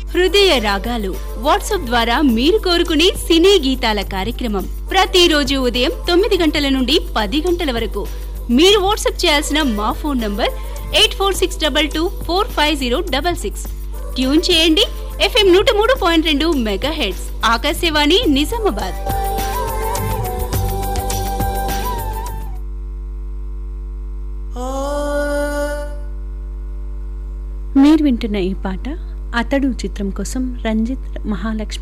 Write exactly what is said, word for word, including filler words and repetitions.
హృదయ రాగాలు వాట్సాప్ ద్వారా మీరు కోరుకునే సినీ గీతాల కార్యక్రమం ప్రతిరోజు ఉదయం తొమ్మిది గంటల నుండి పది గంటల వరకు. మీరు వాట్సాప్ చేయాల్సిన మా phone number eight four six double two four five zero double six. Tune చేయండి ఎఫ్ఎం నూట మూడు పాయింట్ రెండు మెగా హెడ్స్ ఆకాశవాణి నిజామాబాద్. మీరు వింటున్న ఈ పాట అతడు చిత్రం కోసం రంజిత్, మహాలక్ష్మి